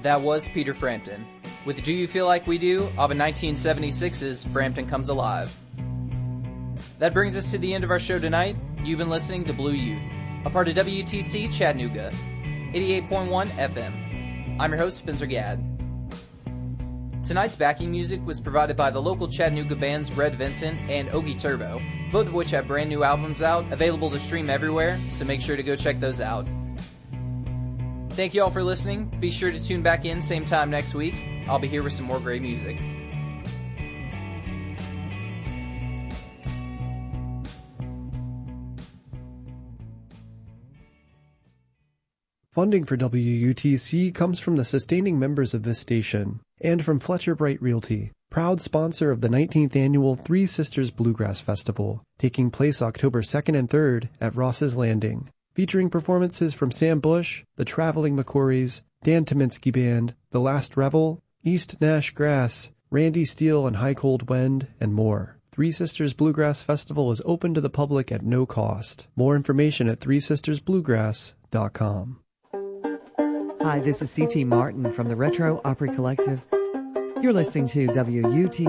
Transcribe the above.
That was Peter Frampton. With Do You Feel Like We Do off of 1976's Frampton Comes Alive. That brings us to the end of our show tonight. You've been listening to Blue Youth, a part of WTC Chattanooga, 88.1 FM. I'm your host, Spencer Gadd. Tonight's backing music was provided by the local Chattanooga bands Red Vincent and Ogie Turbo, both of which have brand new albums out, available to stream everywhere, so make sure to go check those out. Thank you all for listening. Be sure to tune back in same time next week. I'll be here with some more great music. Funding for WUTC comes from the sustaining members of this station and from Fletcher Bright Realty, proud sponsor of the 19th annual Three Sisters Bluegrass Festival, taking place October 2nd and 3rd at Ross's Landing, featuring performances from Sam Bush, the Traveling McCourys, Dan Tominski Band, The Last Revel, East Nash Grass, Randy Steele and High Cold Wind, and more. Three Sisters Bluegrass Festival is open to the public at no cost. More information at threesistersbluegrass.com. Hi, this is C.T. Martin from the Retro Opry Collective. You're listening to WUTC